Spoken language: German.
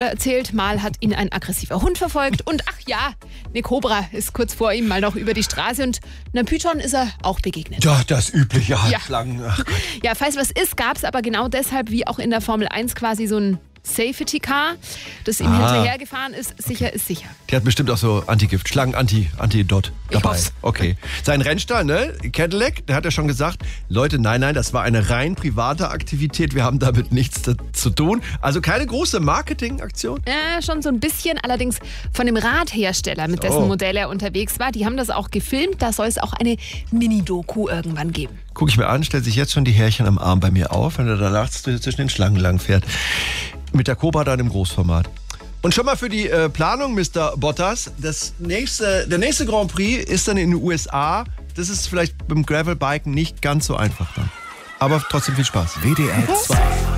erzählt, mal hat ihn ein aggressiver Hund verfolgt und ach ja, eine Kobra ist kurz vor ihm mal noch über die Straße und einem Python ist er auch begegnet. Ja, das übliche Halbschlangen. Ja. Ja, falls was ist, gab es aber genau deshalb, wie auch in der Formel 1 quasi so ein Safety Car, das ihm hinterhergefahren ist. Sicher ist sicher. Die hat bestimmt auch so Antigift, Schlangen, Antidot dabei. hoff's. Okay. Sein Rennstall, ne? Cadillac, der hat ja schon gesagt, Leute, nein, das war eine rein private Aktivität. Wir haben damit nichts zu tun. Also keine große Marketingaktion? Ja, schon so ein bisschen. Allerdings von dem Radhersteller, mit dessen Modell er unterwegs war. Die haben das auch gefilmt. Da soll es auch eine Mini-Doku irgendwann geben. Guck ich mir an, stellt sich jetzt schon die Härchen am Arm bei mir auf, wenn er da nachts zwischen den Schlangen lang fährt. Mit der Cobra dann im Großformat. Und schon mal für die Planung, Mr. Bottas. Der nächste Grand Prix ist dann in den USA. Das ist vielleicht beim Gravelbiken nicht ganz so einfach dann. Aber trotzdem viel Spaß. WDR 2.